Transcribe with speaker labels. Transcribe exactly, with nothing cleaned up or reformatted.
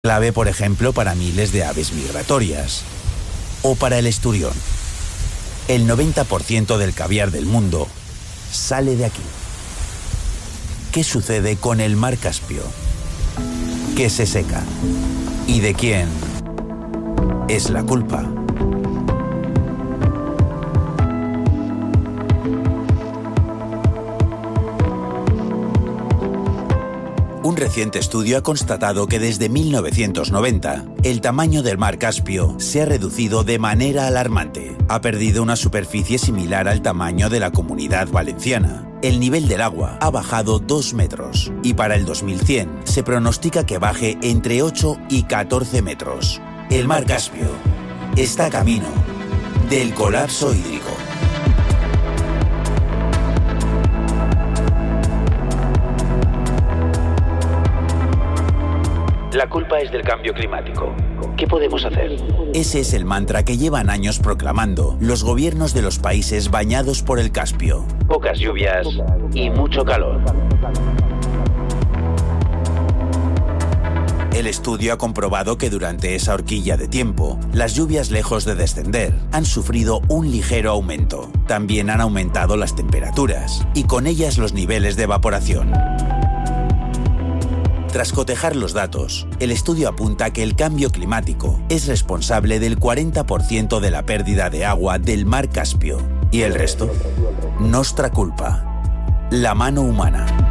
Speaker 1: Clave, por ejemplo, para miles de aves migratorias. O para el esturión. El noventa por ciento del caviar del mundo sale de aquí. ¿Qué sucede con el mar Caspio? ¿Qué se seca? ¿Y de quién es la culpa? Un reciente estudio ha constatado que desde mil novecientos noventa, el tamaño del mar Caspio se ha reducido de manera alarmante. Ha perdido una superficie similar al tamaño de la Comunidad Valenciana. El nivel del agua ha bajado dos metros y para el dos mil cien se pronostica que baje entre ocho y catorce metros. El mar Caspio está camino del colapso hídrico.
Speaker 2: La culpa es del cambio climático. ¿Qué podemos hacer?
Speaker 1: Ese es el mantra que llevan años proclamando los gobiernos de los países bañados por el Caspio.
Speaker 2: Pocas lluvias y mucho calor.
Speaker 1: El estudio ha comprobado que durante esa horquilla de tiempo, las lluvias, lejos de descender, han sufrido un ligero aumento. También han aumentado las temperaturas y con ellas los niveles de evaporación. Tras cotejar los datos, el estudio apunta que el cambio climático es responsable del cuarenta por ciento de la pérdida de agua del mar Caspio. ¿Y el resto? Nostra culpa. La mano humana.